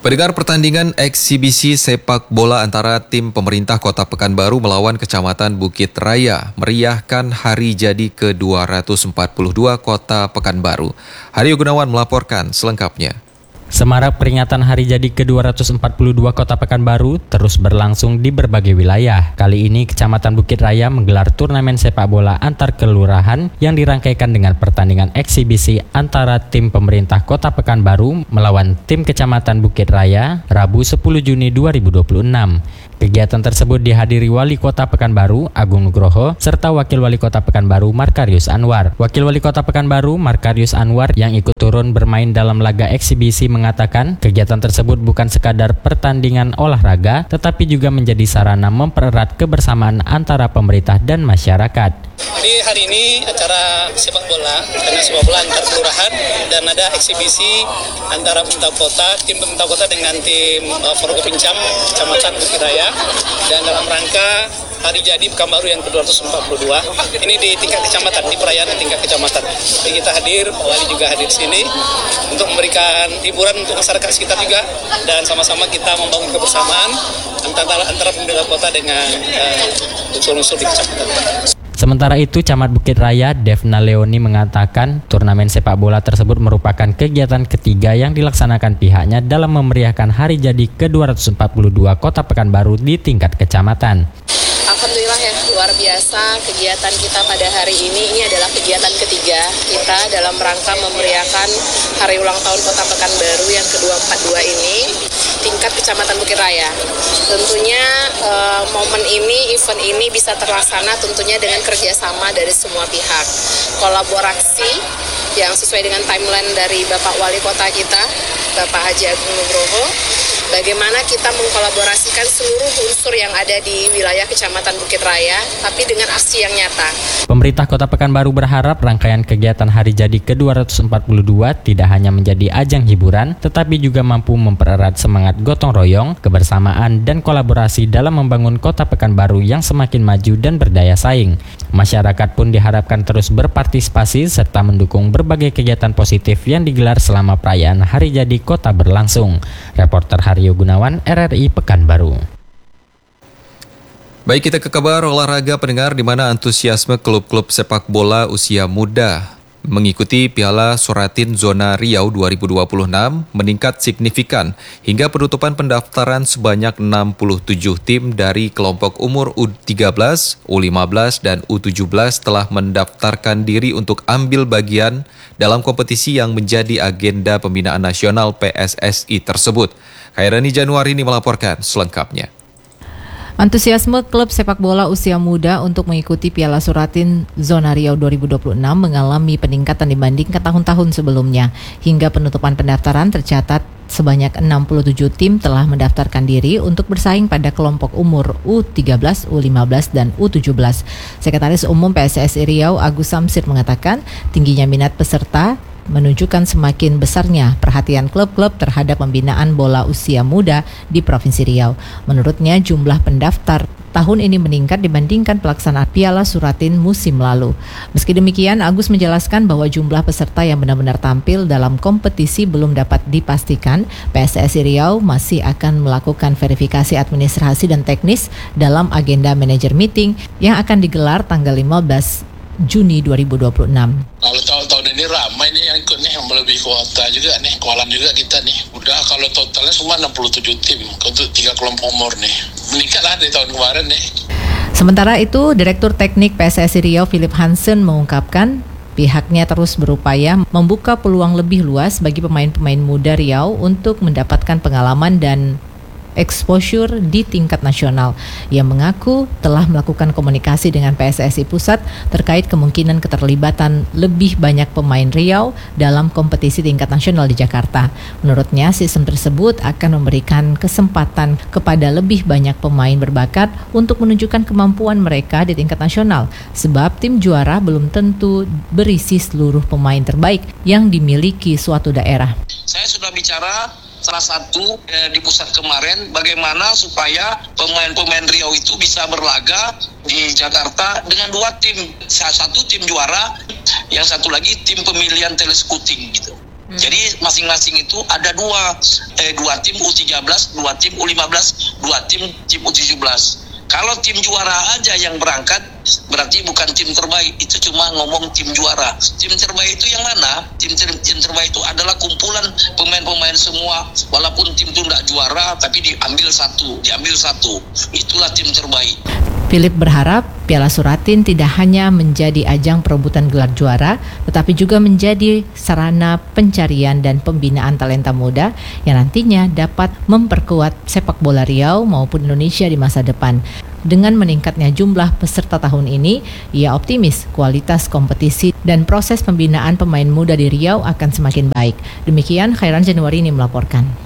Pendengar, pertandingan eksibisi sepak bola antara tim pemerintah Kota Pekanbaru melawan Kecamatan Bukit Raya meriahkan hari jadi ke-242 Kota Pekanbaru. Haryo Gunawan melaporkan selengkapnya. Semarak peringatan hari jadi ke-242 Kota Pekanbaru terus berlangsung di berbagai wilayah. Kali ini Kecamatan Bukit Raya menggelar turnamen sepak bola antar kelurahan yang dirangkaikan dengan pertandingan eksibisi antara tim pemerintah Kota Pekanbaru melawan tim Kecamatan Bukit Raya Rabu 10 Juni 2026. Kegiatan tersebut dihadiri Wali Kota Pekanbaru Agung Nugroho serta Wakil Wali Kota Pekanbaru Markarius Anwar. Wakil Wali Kota Pekanbaru Markarius Anwar yang ikut turun bermain dalam laga eksibisi mengatakan kegiatan tersebut bukan sekadar pertandingan olahraga tetapi juga menjadi sarana mempererat kebersamaan antara pemerintah dan masyarakat. Jadi hari ini acara sepak bola antar kelurahan dan ada eksibisi antara pemerintah kota, tim pemerintah kota dengan tim Forkopincam Kecamatan Bukit Raya, dan dalam rangka hari jadi Pekanbaru yang ke-242 ini di tingkat kecamatan, di perayaan tingkat kecamatan. Jadi kita hadir, Pak Wali juga hadir di sini untuk memberikan hiburan untuk masyarakat sekitar juga, dan sama-sama kita membangun kebersamaan antara pemerintah kota dengan unsur-unsur di kecamatan. Sementara itu, Camat Bukit Raya Devna Leoni mengatakan turnamen sepak bola tersebut merupakan kegiatan ketiga yang dilaksanakan pihaknya dalam memeriahkan hari jadi ke-242 Kota Pekanbaru di tingkat kecamatan. Alhamdulillah ya, luar biasa kegiatan kita pada hari ini. Ini adalah kegiatan ketiga kita dalam rangka memeriahkan hari ulang tahun Kota Pekanbaru yang ke-242 ini tingkat Kecamatan Bukit Raya. Tentunya momen ini, event ini bisa terlaksana tentunya dengan kerjasama dari semua pihak. Kolaborasi yang sesuai dengan timeline dari Bapak Wali Kota kita, Bapak Haji Agung Nugroho, bagaimana kita mengkolaborasikan seluruh unsur yang ada di wilayah Kecamatan Bukit Raya, tapi dengan aksi yang nyata. Pemerintah Kota Pekanbaru berharap rangkaian kegiatan hari jadi ke-242 tidak hanya menjadi ajang hiburan, tetapi juga mampu mempererat semangat gotong royong, kebersamaan, dan kolaborasi dalam membangun Kota Pekanbaru yang semakin maju dan berdaya saing. Masyarakat pun diharapkan terus berpartisipasi serta mendukung berbagai kegiatan positif yang digelar selama perayaan hari jadi kota berlangsung. Reporter Haryo Gunawan, RRI Pekanbaru. Baik, kita ke kabar olahraga, pendengar, di mana antusiasme klub-klub sepak bola usia muda mengikuti Piala Suratin Zona Riau 2026 meningkat signifikan hingga penutupan pendaftaran sebanyak 67 tim dari kelompok umur U13, U15, dan U17 telah mendaftarkan diri untuk ambil bagian dalam kompetisi yang menjadi agenda pembinaan nasional PSSI tersebut. Khairani Januari ini melaporkan selengkapnya. Antusiasme klub sepak bola usia muda untuk mengikuti Piala Suratin Zona Riau 2026 mengalami peningkatan dibandingkan tahun-tahun sebelumnya. Hingga penutupan pendaftaran tercatat sebanyak 67 tim telah mendaftarkan diri untuk bersaing pada kelompok umur U13, U15, dan U17. Sekretaris Umum PSSI Riau Agus Samsir mengatakan tingginya minat peserta menunjukkan semakin besarnya perhatian klub-klub terhadap pembinaan bola usia muda di Provinsi Riau. Menurutnya jumlah pendaftar tahun ini meningkat dibandingkan pelaksanaan Piala Suratin musim lalu. Meski demikian, Agus menjelaskan bahwa jumlah peserta yang benar-benar tampil dalam kompetisi belum dapat dipastikan. PSSI Riau masih akan melakukan verifikasi administrasi dan teknis dalam agenda manajer meeting yang akan digelar tanggal 15 Juni 2026. Kalau tahun-tahun ini ramai nih yang ikut nih, yang melebihi kuota juga nih, kualan juga kita nih. Udah kalau totalnya semua 67 tim untuk 3 kelompok umur nih. Meningkat lah dari tahun kemarin nih. Sementara itu, Direktur Teknik PSSI Riau Philip Hansen mengungkapkan pihaknya terus berupaya membuka peluang lebih luas bagi pemain-pemain muda Riau untuk mendapatkan pengalaman dan exposure di tingkat nasional. Ia mengaku telah melakukan komunikasi dengan PSSI Pusat terkait kemungkinan keterlibatan lebih banyak pemain Riau dalam kompetisi tingkat nasional di Jakarta. Menurutnya, sistem tersebut akan memberikan kesempatan kepada lebih banyak pemain berbakat untuk menunjukkan kemampuan mereka di tingkat nasional, sebab tim juara belum tentu berisi seluruh pemain terbaik yang dimiliki suatu daerah. Saya sudah bicara salah satu di pusat kemarin bagaimana supaya pemain-pemain Riau itu bisa berlaga di Jakarta dengan 2 tim, satu tim juara, yang satu lagi tim pemilihan telescouting gitu. Jadi masing-masing itu ada dua tim U13, 2 tim U15, 2 tim U17. Kalau tim juara aja yang berangkat, berarti bukan tim terbaik. Itu cuma ngomong tim juara. Tim terbaik itu yang mana? Tim terbaik itu adalah kumpulan pemain-pemain semua. Walaupun tim itu tidak juara, tapi diambil satu. Itulah tim terbaik. Philip berharap Piala Suratin tidak hanya menjadi ajang perebutan gelar juara, tetapi juga menjadi sarana pencarian dan pembinaan talenta muda yang nantinya dapat memperkuat sepak bola Riau maupun Indonesia di masa depan. Dengan meningkatnya jumlah peserta tahun ini, ia optimis kualitas kompetisi dan proses pembinaan pemain muda di Riau akan semakin baik. Demikian Khairan Januari ini melaporkan.